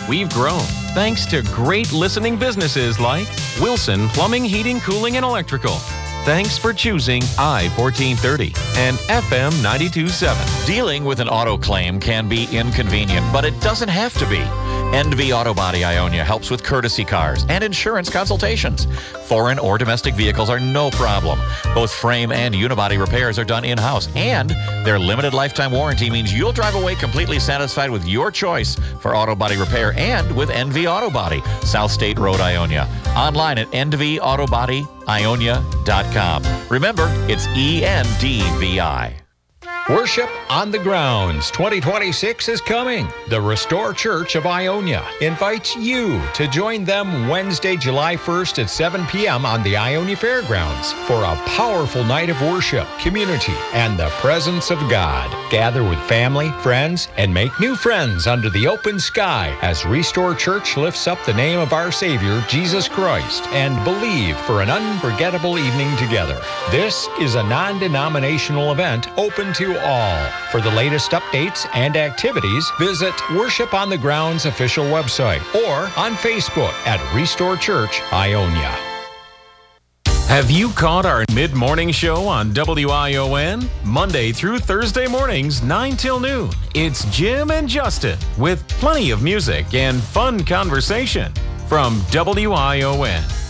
we've grown thanks to great listening businesses like Wilson Plumbing, Heating, Cooling, and Electrical. Thanks for choosing I-1430 and FM 92.7. Dealing with an auto claim can be inconvenient, but it doesn't have to be. NV Auto Body Ionia helps with courtesy cars and insurance consultations. Foreign or domestic vehicles are no problem. Both frame and unibody repairs are done in-house, and their limited lifetime warranty means you'll drive away completely satisfied with your choice for auto body repair and with NV Auto Body, South State Road, Ionia. Online at nvautobody.ionia.com. Remember, it's ENDVI. Worship on the Grounds 2026 is coming. The Restore Church of Ionia invites you to join them Wednesday, July 1st at 7 p.m. on the Ionia Fairgrounds for a powerful night of worship, community, and the presence of God. Gather with family, friends, and make new friends under the open sky as Restore Church lifts up the name of our Savior, Jesus Christ, and believe for an unforgettable evening together. This is a non-denominational event open to all. For the latest updates and activities, visit Worship on the Grounds official website or on Facebook at Restore Church Ionia. Have you caught our mid-morning show on WION? Monday through Thursday mornings, 9 till noon. It's Jim and Justin with plenty of music and fun conversation from WION.